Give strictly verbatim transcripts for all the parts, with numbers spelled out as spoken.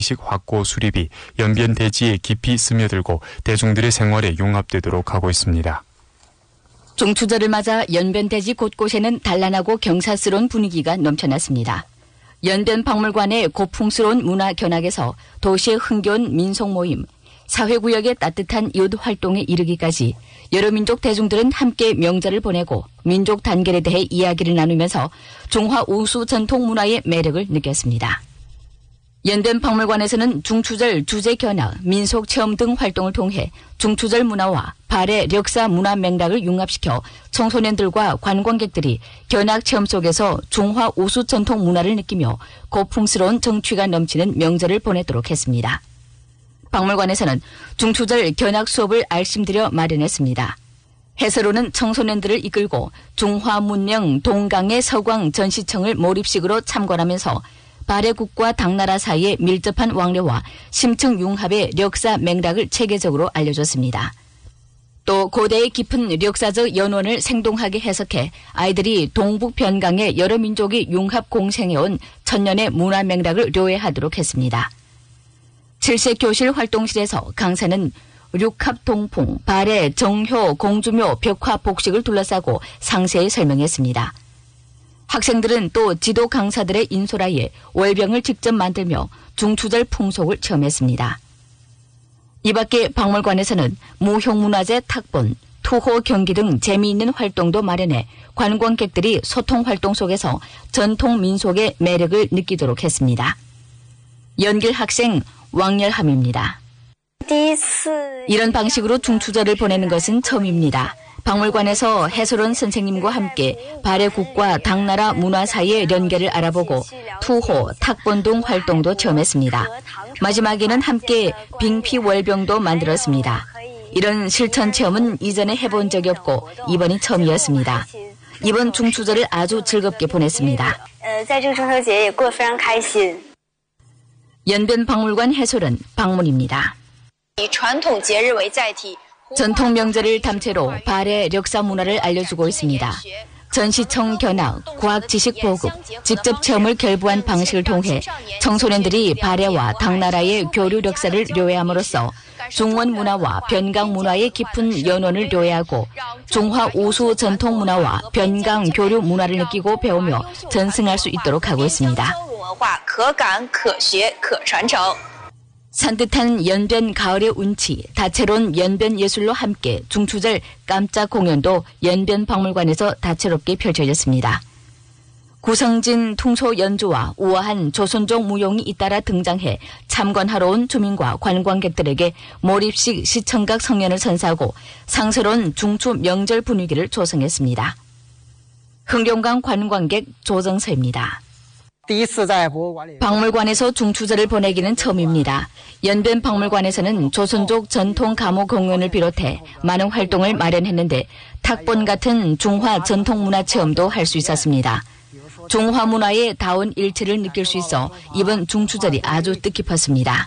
식 확고 수립이 연변 대지에 깊이 스며들고 대중들의 생활에 융합되도록 하고 있습니다. 중추절을 맞아 연변 대지 곳곳에는 단란하고 경사스러운 분위기가 넘쳐났습니다. 연변 박물관의 고풍스러운 문화 견학에서 도시의 흥겨운 민속 모임, 사회구역의 따뜻한 이웃 활동에 이르기까지 여러 민족 대중들은 함께 명절을 보내고 민족 단결에 대해 이야기를 나누면서 중화 우수 전통 문화의 매력을 느꼈습니다. 연변 박물관에서는 중추절 주제 견학, 민속 체험 등 활동을 통해 중추절 문화와 발해 역사 문화 맥락을 융합시켜 청소년들과 관광객들이 견학 체험 속에서 중화 우수 전통 문화를 느끼며 고풍스러운 정취가 넘치는 명절을 보내도록 했습니다. 박물관에서는 중추절 견학 수업을 알심들여 마련했습니다. 해설로는 청소년들을 이끌고 중화 문명 동강의 서광 전시청을 몰입식으로 참관하면서 발해국과 당나라 사이의 밀접한 왕래와 심층 융합의 역사 맥락을 체계적으로 알려줬습니다. 또 고대의 깊은 역사적 연원을 생동하게 해석해 아이들이 동북 변강의 여러 민족이 융합 공생해온 천년의 문화 맥락을 료해하도록 했습니다. 칠색 교실 활동실에서 강사는 륙합 동풍, 발해, 정효, 공주묘, 벽화, 복식을 둘러싸고 상세히 설명했습니다. 학생들은 또 지도 강사들의 인솔하에 월병을 직접 만들며 중추절 풍속을 체험했습니다. 이 밖에 박물관에서는 무형문화재 탁본, 투호 경기 등 재미있는 활동도 마련해 관광객들이 소통 활동 속에서 전통 민속의 매력을 느끼도록 했습니다. 연길 학생 왕열함입니다. 이런 방식으로 중추절을 보내는 것은 처음입니다. 박물관에서 해설원 선생님과 함께 발해국과 당나라 문화 사이의 연계를 알아보고 투호, 탁본 등 활동도 체험했습니다. 마지막에는 함께 빙피월병도 만들었습니다. 이런 실천 체험은 이전에 해본 적이 없고 이번이 처음이었습니다. 이번 중추절을 아주 즐겁게 보냈습니다. 연변 박물관 해설은 박문입니다. 전통 명절을 담채로 발해 역사 문화를 알려주고 있습니다. 전시청 견학, 과학 지식 보급, 직접 체험을 결부한 방식을 통해 청소년들이 발해와 당나라의 교류 역사를 료해함으로써 중원 문화와 변강 문화의 깊은 연원을 료해하고 중화 우수 전통 문화와 변강 교류 문화를 느끼고 배우며 전승할 수 있도록 하고 있습니다. 산뜻한 연변 가을의 운치, 다채로운 연변 예술로 함께 중추절 깜짝 공연도 연변 박물관에서 다채롭게 펼쳐졌습니다. 구성진 퉁소 연주와 우아한 조선족 무용이 잇따라 등장해 참관하러 온 주민과 관광객들에게 몰입식 시청각 성연을 선사하고 상스러운 중추 명절 분위기를 조성했습니다. 흥룡강 관광객 조정서입니다. 박물관에서 중추절을 보내기는 처음입니다. 연변 박물관에서는 조선족 전통 가무 공연을 비롯해 많은 활동을 마련했는데 탁본 같은 중화 전통 문화 체험도 할 수 있었습니다. 중화 문화의 다운 일치를 느낄 수 있어 이번 중추절이 아주 뜻깊었습니다.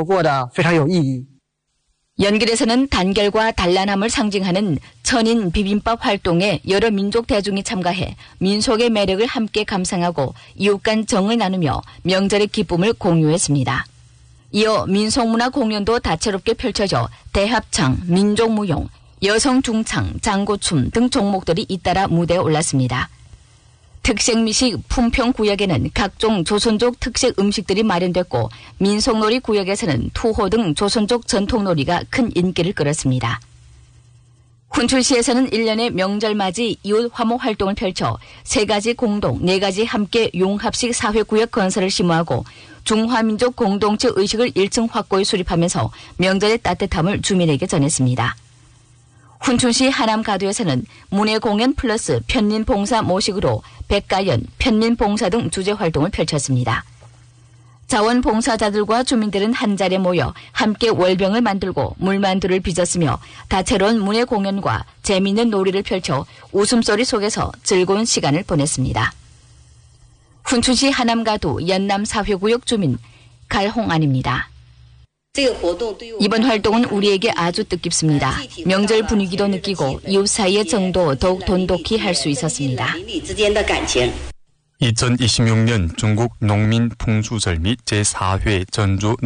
연길에서는 단결과 단란함을 상징하는 천인 비빔밥 활동에 여러 민족 대중이 참가해 민속의 매력을 함께 감상하고 이웃 간 정을 나누며 명절의 기쁨을 공유했습니다. 이어 민속문화 공연도 다채롭게 펼쳐져 대합창, 민족무용, 여성중창, 장고춤 등 종목들이 잇따라 무대에 올랐습니다. 특색미식 품평구역에는 각종 조선족 특색 음식들이 마련됐고 민속놀이 구역에서는 투호 등 조선족 전통놀이가 큰 인기를 끌었습니다. 훈춘시에서는 일 년의 명절맞이 이웃 화모 활동을 펼쳐 세 가지 공동, 네 가지 함께 융합식 사회구역 건설을 심화하고 중화민족 공동체 의식을 일 층 확고히 수립하면서 명절의 따뜻함을 주민에게 전했습니다. 훈춘시 하남가두에서는 문예공연 플러스 편민봉사 모식으로 백가연, 편민봉사 등 주제 활동을 펼쳤습니다. 자원봉사자들과 주민들은 한자리에 모여 함께 월병을 만들고 물만두를 빚었으며 다채로운 문예공연과 재미있는 놀이를 펼쳐 웃음소리 속에서 즐거운 시간을 보냈습니다. 훈춘시 하남가두 연남사회구역 주민 갈홍안입니다. 이번 활동은 우리에게 아주 뜻깊습니다. 명절 분위기도 느끼고 이웃 사이의 정도 더욱 돈독히 할 수 있었습니다. 이천이십육 년 중국 농민 풍수절 및 제사 회 전주